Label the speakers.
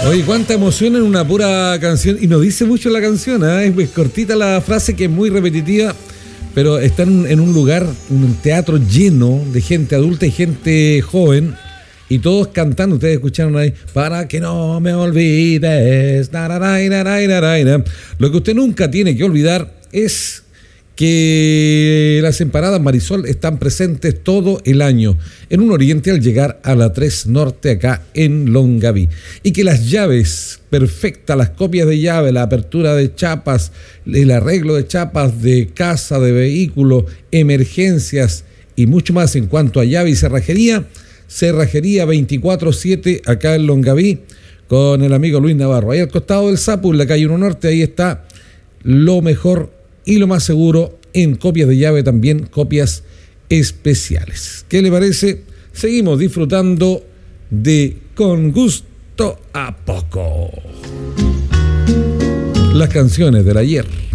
Speaker 1: Oye, cuánta emoción en una pura canción. Y no dice mucho la canción, ¿eh? Es cortita la frase, que es muy repetitiva. Pero están en un lugar, un teatro lleno de gente adulta y gente joven. Y todos cantando. Ustedes escucharon ahí: para que no me olvides. Lo que usted nunca tiene que olvidar es que las empanadas Marisol están presentes todo el año en un oriente al llegar a la 3 Norte acá en Longaví, y que las llaves perfectas, las copias de llave, la apertura de chapas, el arreglo de chapas de casa, de vehículo, emergencias y mucho más en cuanto a llave y cerrajería 24/7 acá en Longaví con el amigo Luis Navarro. Ahí al costado del Sapu, en la calle 1 Norte, ahí está lo mejor y lo más seguro en copias de llave, también copias especiales. ¿Qué le parece? Seguimos disfrutando de Con Gusto a Poco. Las canciones del ayer.